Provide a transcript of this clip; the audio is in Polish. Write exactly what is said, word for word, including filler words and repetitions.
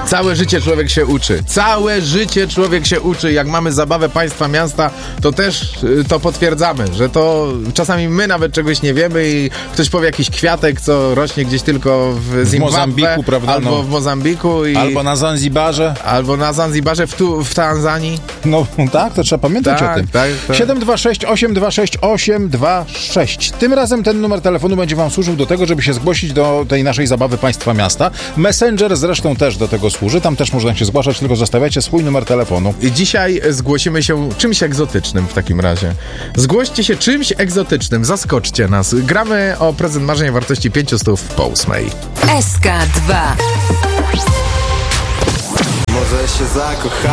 Całe życie człowiek się uczy. Całe życie człowiek się uczy. Jak mamy zabawę państwa, miasta, to też y, to potwierdzamy, że to czasami my nawet czegoś nie wiemy i ktoś powie jakiś kwiatek, co rośnie gdzieś tylko w Zimbabwe, w Mozambiku, prawda? Albo no. w Mozambiku. I, albo na Zanzibarze. Albo na Zanzibarze, w, tu, w Tanzanii. No tak, to trzeba pamiętać tak, o tym. Tak, tak. siedem dwa sześć osiem dwa sześć osiem dwa sześć. Tym razem ten numer telefonu będzie wam służył do tego, żeby się zgłosić do tej naszej zabawy państwa miasta. Messenger zresztą też do tego służy. Tam też można się zgłaszać, tylko zostawiacie swój numer telefonu. I dzisiaj zgłosimy się czymś egzotycznym w takim razie. Zgłoście się czymś egzotycznym, zaskoczcie nas. Gramy o prezent marzeń wartości pięćset po ósmej. S K dwa. Może się zakocha.